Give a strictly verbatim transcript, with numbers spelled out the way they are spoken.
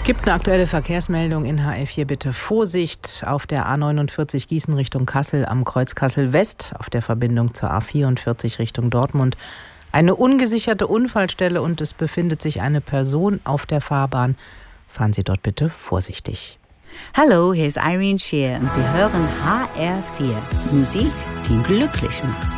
Gibt eine aktuelle Verkehrsmeldung in H F vier. Bitte Vorsicht auf der A neunundvierzig Gießen Richtung Kassel am Kreuz Kassel West, auf der Verbindung zur A vierundvierzig Richtung Dortmund. Eine ungesicherte Unfallstelle und es befindet sich eine Person auf der Fahrbahn. Fahren Sie dort bitte vorsichtig. Hallo, hier ist Irene Shear und Sie hören H R vier. Musik, die glücklich macht.